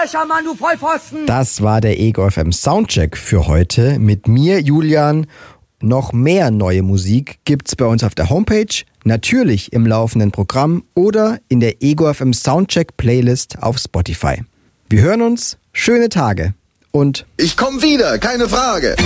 Arschlöcher, Mann, du Vollpfosten! Das war der Ego FM Soundcheck für heute mit mir, Julian. Noch mehr neue Musik gibt's bei uns auf der Homepage, natürlich im laufenden Programm oder in der Ego FM Soundcheck Playlist auf Spotify. Wir hören uns, schöne Tage und ich komm wieder, keine Frage.